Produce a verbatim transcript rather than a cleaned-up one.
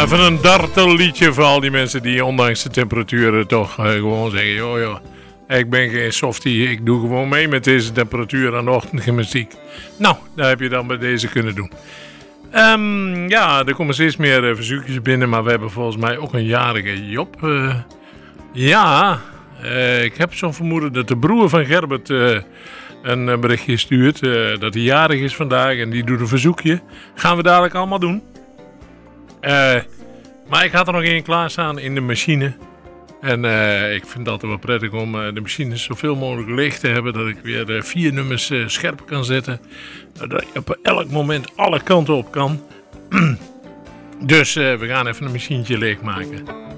Even een dartelliedje voor al die mensen die ondanks de temperaturen toch uh, gewoon zeggen... joh, joh, ik ben geen softie, ik doe gewoon mee met deze temperatuur aan de ochtendgymnastiek. Nou, dat heb je dan bij deze kunnen doen. Um, ja, er komen steeds meer uh, verzoekjes binnen, maar we hebben volgens mij ook een jarige Job. Uh, ja, uh, ik heb zo'n vermoeden dat de broer van Gerbert uh, een uh, berichtje stuurt. Uh, dat hij jarig is vandaag en die doet een verzoekje. Gaan we dadelijk allemaal doen. Uh, maar ik had er nog één klaarstaan in de machine. En uh, ik vind het altijd wel prettig om uh, de machines zoveel mogelijk leeg te hebben. Dat ik weer uh, vier nummers uh, scherp kan zetten. Dat je op elk moment alle kanten op kan. Dus uh, we gaan even een machientje leegmaken.